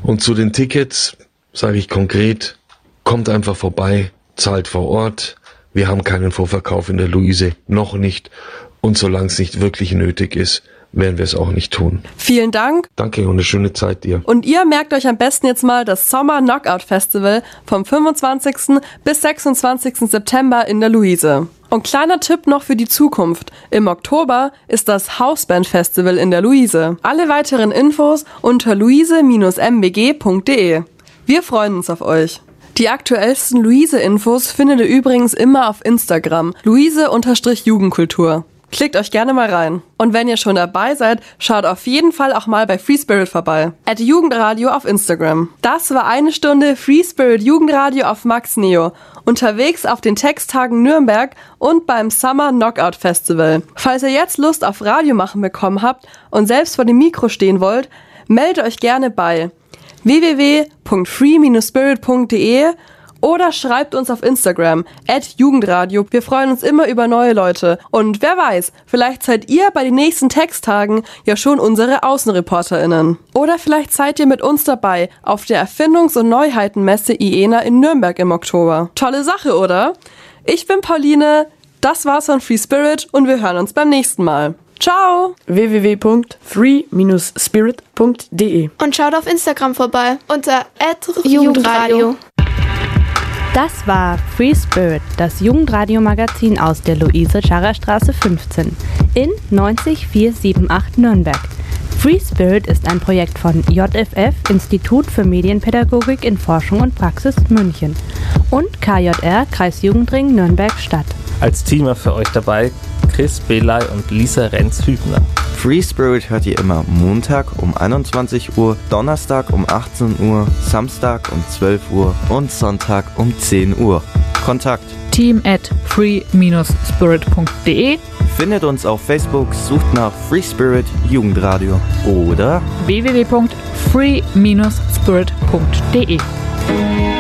Und zu den Tickets sage ich konkret, kommt einfach vorbei, zahlt vor Ort. Wir haben keinen Vorverkauf in der Luise, noch nicht. Und solange es nicht wirklich nötig ist, werden wir es auch nicht tun. Vielen Dank. Danke und eine schöne Zeit dir. Und ihr merkt euch am besten jetzt mal das Sommer Knockout Festival vom 25. bis 26. September in der Luise. Und kleiner Tipp noch für die Zukunft. Im Oktober ist das Hausband Festival in der Luise. Alle weiteren Infos unter luise-mbg.de. Wir freuen uns auf euch. Die aktuellsten Luise-Infos findet ihr übrigens immer auf Instagram, luise-jugendkultur. Klickt euch gerne mal rein. Und wenn ihr schon dabei seid, schaut auf jeden Fall auch mal bei Free Spirit vorbei. @Jugendradio auf Instagram. Das war eine Stunde Free Spirit Jugendradio auf Max Neo. Unterwegs auf den Texttagen Nürnberg und beim Summer Knockout Festival. Falls ihr jetzt Lust auf Radio machen bekommen habt und selbst vor dem Mikro stehen wollt, meldet euch gerne bei www.free-spirit.de oder schreibt uns auf Instagram @Jugendradio. Wir freuen uns immer über neue Leute. Und wer weiß, vielleicht seid ihr bei den nächsten Texttagen ja schon unsere AußenreporterInnen. Oder vielleicht seid ihr mit uns dabei auf der Erfindungs- und Neuheitenmesse IENA in Nürnberg im Oktober. Tolle Sache, oder? Ich bin Pauline, das war's von Free Spirit und wir hören uns beim nächsten Mal. Ciao! www.free-spirit.de. Und schaut auf Instagram vorbei unter @Jugendradio. Das war Free Spirit, das Jugendradio-Magazin aus der Luise-Scharrer-Straße 15 in 90478 Nürnberg. Free Spirit ist ein Projekt von JFF, Institut für Medienpädagogik in Forschung und Praxis München und KJR, Kreisjugendring Nürnberg-Stadt. Als Teamer für euch dabei Chris Belay und Lisa Renz-Hübner. Free Spirit hört ihr immer Montag um 21 Uhr, Donnerstag um 18 Uhr, Samstag um 12 Uhr und Sonntag um 10 Uhr. Kontakt: team@free-spirit.de. Findet uns auf Facebook, sucht nach Free Spirit Jugendradio oder www.free-spirit.de.